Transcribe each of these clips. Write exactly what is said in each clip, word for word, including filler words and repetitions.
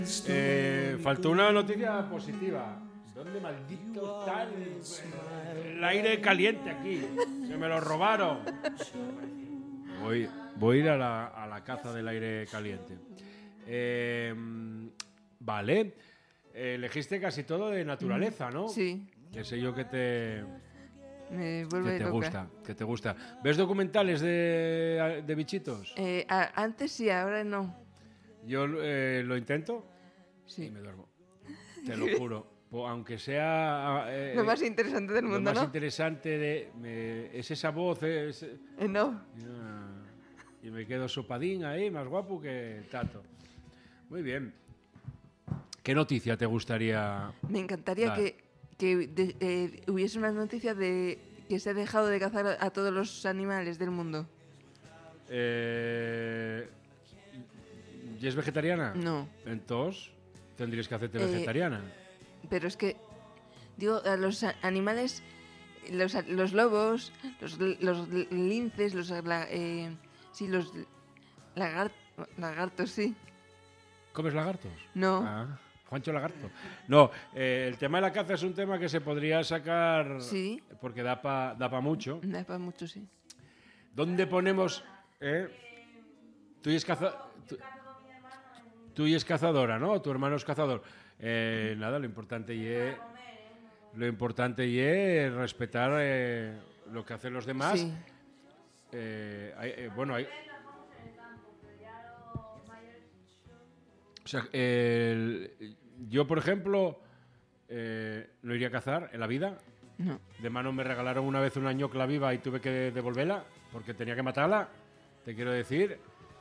Eh, faltó una noticia positiva. ¿Dónde maldito está el, el aire caliente aquí? Se me lo robaron. Voy, voy a ir a la, a la caza del aire caliente. Eh, vale. Eh, elegiste casi todo de naturaleza, ¿no? Sí. Que sé yo que te... Me vuelve que te loca. gusta, que te gusta. ¿Ves documentales de, de bichitos? Eh, a, antes sí, ahora no. Yo eh, lo intento sí. y me duermo. Te lo juro. Aunque sea... Eh, lo más interesante del mundo, Lo más ¿no? interesante de, me, es esa voz. Es, eh, no. Y me quedo sopadín ahí, más guapo que Tato. Muy bien. ¿Qué noticia te gustaría Me encantaría dar? que, que de, eh, hubiese una noticia de que se ha dejado de cazar a todos los animales del mundo. Eh, ¿Y es vegetariana? No. Entonces, tendrías que hacerte Eh, vegetariana. Pero es que, digo, a los animales, los, los lobos, los, los linces, los, eh, sí, los lagar, lagartos, sí. ¿Comes lagartos? No. Ah, Juancho Lagarto. No, eh, el tema de la caza es un tema que se podría sacar... Sí. Porque da para da pa mucho. Da para mucho, sí. ¿Dónde ponemos...? Eh? Tú y es caza... Tú, tú y es cazadora, ¿no? Tu hermano es cazador. Eh, nada, lo importante y es... Lo importante y es respetar eh, lo que hacen los demás. Sí. Eh, hay, eh, bueno, hay... O sea, el, yo, por ejemplo, eh, no iría a cazar en la vida. No. De mano me regalaron una vez una ñocla viva y tuve que devolverla porque tenía que matarla, te quiero decir.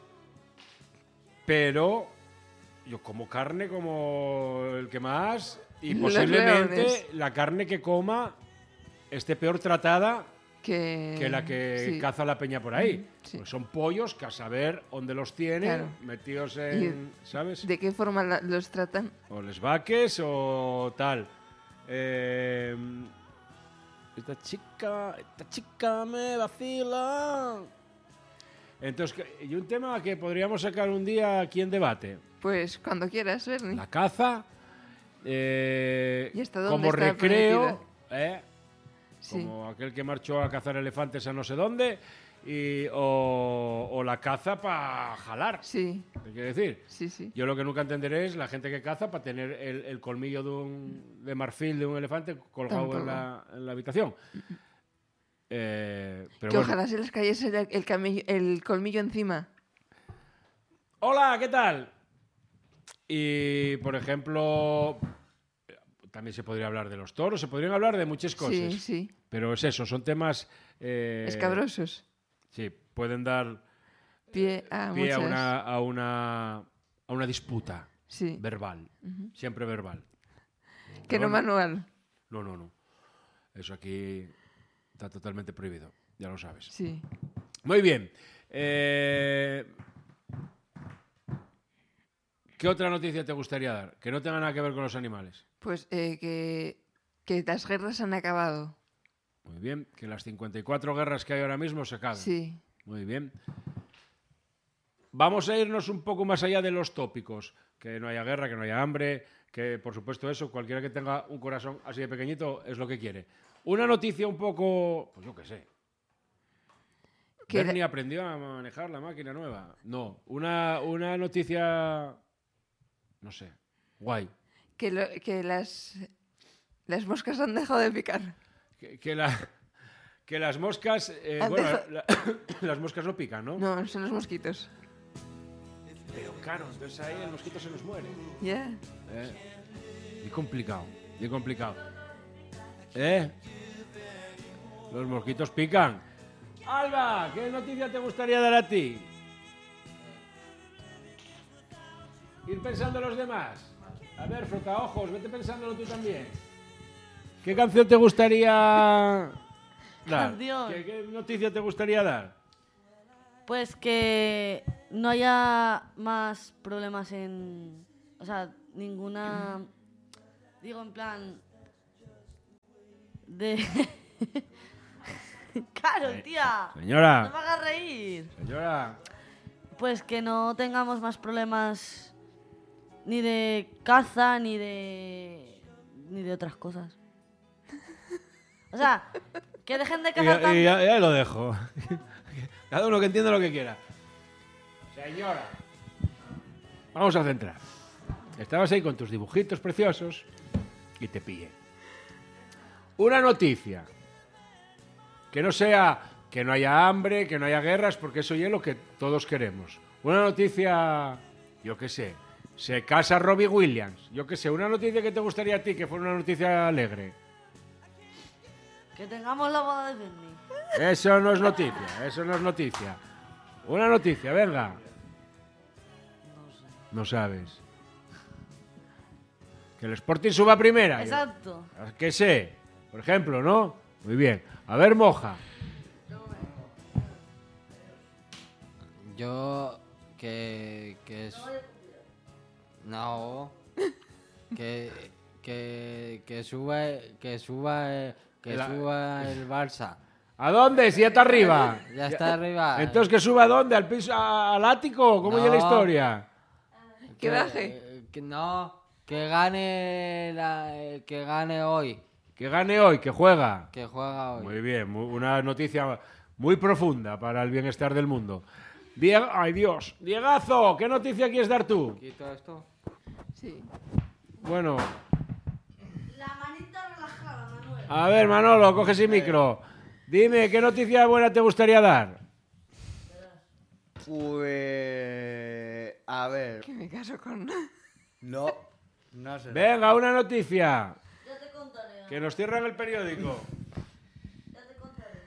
Pero yo como carne como el que más y Los posiblemente leones. la carne que coma esté peor tratada que, que la que sí. caza la peña por ahí. Sí. Pues son pollos que a saber dónde los tienen, Claro. metidos en, ¿sabes? ¿De qué forma la, los tratan? O les vaques o tal. Eh, esta chica, esta chica me vacila. Entonces, y un tema que podríamos sacar un día aquí en debate. Pues cuando quieras, Bernie. La caza, eh, ¿Y hasta dónde como está recreo, eh, Sí. como aquel que marchó a cazar elefantes a no sé dónde, y, o, o la caza para jalar. Sí. ¿Qué quiere decir? Sí, sí. Yo lo que nunca entenderé es la gente que caza para tener el, el colmillo de, un, de marfil de un elefante colgado en la, en la habitación. Eh, pero que bueno. ojalá se les cayese el, el, camillo, el colmillo encima. Hola, ¿qué tal? Y, por ejemplo, también se podría hablar de los toros, se podrían hablar de muchas cosas. Sí, sí. Pero es eso, son temas... Eh, escabrosos. Sí, pueden dar pie a, pie a, muchas... una, a, una, a una disputa sí. verbal, uh-huh. Siempre verbal. Que no, no manual. No, no, no. Eso aquí está totalmente prohibido, ya lo sabes. Sí. Muy bien. Eh... ¿Qué otra noticia te gustaría dar? Que no tenga nada que ver con los animales. Pues eh, que, que las guerras han acabado. Muy bien. Que las cincuenta y cuatro guerras que hay ahora mismo se acaben. Sí. Muy bien. Vamos a irnos un poco más allá de los tópicos. Que no haya guerra, que no haya hambre, que por supuesto eso, cualquiera que tenga un corazón así de pequeñito es lo que quiere. Una noticia un poco, pues yo qué sé. Que Bernie aprendió a manejar la máquina nueva. No, una, una noticia... No sé, guay. Que, lo, que las, las moscas han dejado de picar. Que, que, la, que las moscas... Eh, bueno, la, las moscas no pican, ¿no? No, son los mosquitos. Pero claro, entonces ahí el mosquito se nos muere. Ya. Yeah. Eh, y complicado, y complicado. ¿Eh? Los mosquitos pican. Alba, ¿qué noticia te gustaría dar a ti? Ir pensando en los demás. A ver, frotaojos, vete pensándolo tú también. ¿Qué canción te gustaría dar? Canción. ¿Qué, ¿Qué noticia te gustaría dar? Pues que no haya más problemas en... O sea, ninguna... Digo, en plan... De... Claro, tía. Señora. No me hagas reír. Señora. Pues que no tengamos más problemas ni de caza, ni de... ni de otras cosas. O sea, que dejen de Y, cazar tanto. y ya, ya lo dejo. Cada uno que entienda lo que quiera. Señora, vamos a centrar. Estabas ahí con tus dibujitos preciosos y te pillé. Una noticia. Que no sea que no haya hambre, que no haya guerras, porque eso ya es lo que todos queremos. Una noticia, yo qué sé, se casa Robbie Williams. Yo qué sé, una noticia que te gustaría a ti, que fuera una noticia alegre. Que tengamos la boda de Disney. Eso no es noticia, eso no es noticia. Una noticia, venga. No sé. No sabes. Que el Sporting suba a primera. Exacto. Yo- ¿Qué sé? Por ejemplo, ¿no? Muy bien. A ver, Moja. Yo que que es no que que que suba que suba eh, que La- suba el Barça. ¿A dónde? Si ya está arriba. Ya está arriba. Entonces, ¿que suba a dónde? ¿Al piso, a- al ático? ¿Cómo No. es la historia? Que baje. que no, que gane la, eh, que gane hoy, Que gane hoy, que juega. que juega hoy. Muy bien, muy- una noticia muy profunda para el bienestar del mundo. Diego, ay Dios, Diegazo, ¿qué noticia quieres dar tú? Quito esto. Sí. Bueno, La manita relajada, Manuel. a ver Manolo, coge ese micro. Dime, ¿qué noticia buena te gustaría dar? Pues... A ver... Que me caso con... No, no sé. Venga, una noticia. Ya te contaré. Que nos cierran el periódico. Ya te contaré.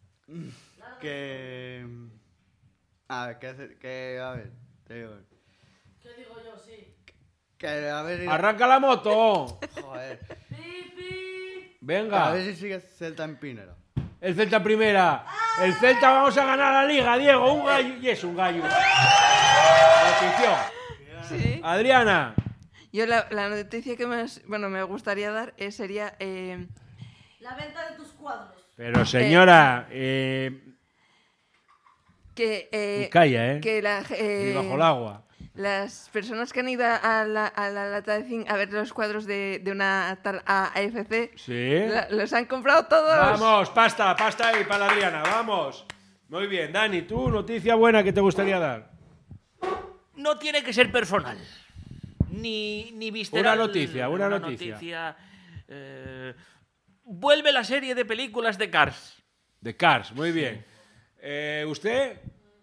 Que... A ver, que... que a ver, te digo... ¿Qué digo yo? Sí. Que a ver... Arranca la moto. Joder. ¡Pipi! Venga. A ver si sigue Celta en Pinero. El Celta primera. El Celta vamos a ganar la liga, Diego. Un gallo. Y es un gallo. Atención. Sí. Adriana. Yo la, la noticia que más, bueno, me gustaría dar eh, sería eh, La venta de tus cuadros. Pero señora, eh, que, eh, y calla, ¿eh? que la, eh, Y bajo el agua. las personas que han ido a la, a la lata de zinc a ver los cuadros de, de una tal A F C, Sí. la- los han comprado todos. Vamos, pasta, pasta ahí para la Adriana, vamos. Muy bien, Dani, tú, noticia buena que te gustaría dar. No tiene que ser personal. Ni, ni visceral. Una noticia, una noticia. noticia, eh, vuelve la serie de películas de Cars. De Cars, muy bien. Eh, ¿Usted?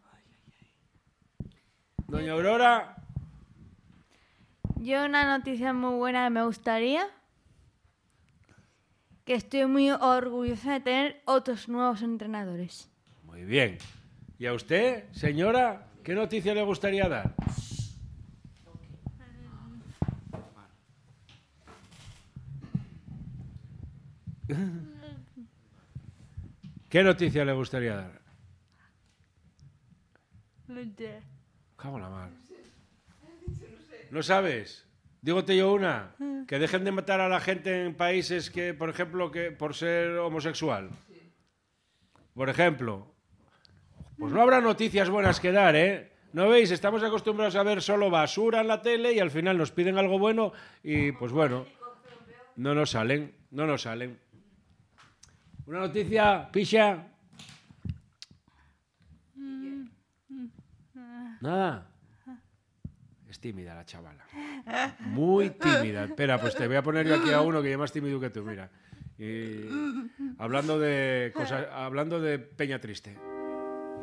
Doña Aurora. Yo una noticia muy buena que me gustaría, que estoy muy orgullosa de tener otros nuevos entrenadores. Muy bien. ¿Y a usted, señora, qué noticia le gustaría dar? ¿Qué noticia le gustaría dar? Cago en la mar. ¿No sabes? Dígote yo una. Que dejen de matar a la gente en países que, por ejemplo, que por ser homosexual. Por ejemplo. Pues no habrá noticias buenas que dar, ¿eh? ¿No veis? Estamos acostumbrados a ver solo basura en la tele y al final nos piden algo bueno y, pues bueno, no nos salen, no nos salen. Una noticia, Pisha. Nada. Es tímida la chavala. Muy tímida. Espera, pues te voy a poner yo aquí a uno que ya es más tímido que tú, mira. Y hablando de cosas, hablando de Peña Triste.